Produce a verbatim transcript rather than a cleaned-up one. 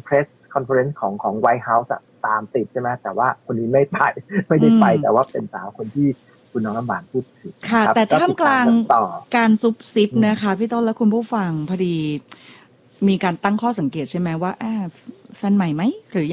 press conference ของของ White House อะตามติดใช่ไหมแต่ว่าคนนี้ไม่ไปไม่ได้ไปแต่ว่าเป็นสาวคนที่คุณน้องน้ำหวานพูดถึงค่ะแต่ท่ามกลางการซุบซิบนะคะพี่ต้นและคุณผู้ฟังพอดีมีการตั้งข้อสังเกตใช่ไหมว่าแฟนใหม่ไหมหรือ